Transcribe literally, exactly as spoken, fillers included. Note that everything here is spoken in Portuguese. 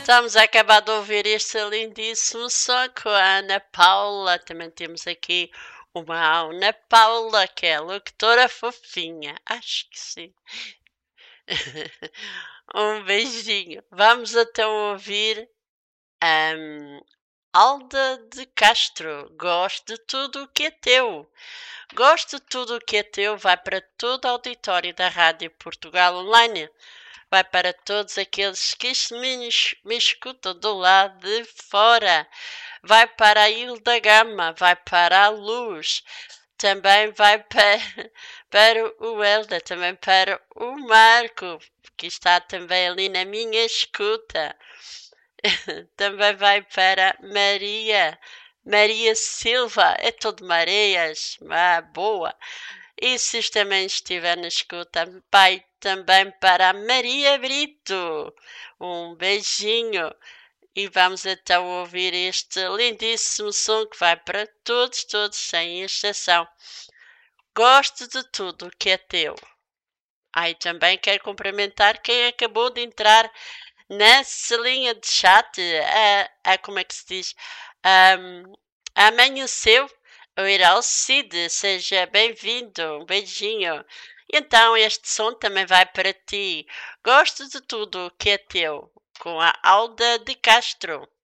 Estamos a acabar de ouvir este lindíssimo som com a Ana Paula. Também temos aqui uma Ana Paula, que é a locutora fofinha. Acho que sim. Um beijinho. Vamos então ouvir um, Alda de Castro. Gosto de tudo o que é teu. Gosto de tudo o que é teu. Vai para todo o auditório da Rádio Portugal Online. Vai para todos aqueles que me, me escutam do lado de fora. Vai para a Ilha da Gama. Vai para a Luz. Também vai para, para o Helder. Também para o Marco, que está também ali na minha escuta. Também vai para Maria. Maria Silva. É tudo Marias. Ah, boa. E se também estiver na escuta, vai também para a Maria Brito. Um beijinho. E vamos então ouvir este lindíssimo som que vai para todos, todos, sem exceção. Gosto de tudo que é teu. Aí também quero cumprimentar quem acabou de entrar nessa linha de chat. A, a, como é que se diz? Um, amanheceu. O Iralcide, seja bem-vindo, um beijinho. E então este som também vai para ti. Gosto de tudo que é teu, com a Alda de Castro.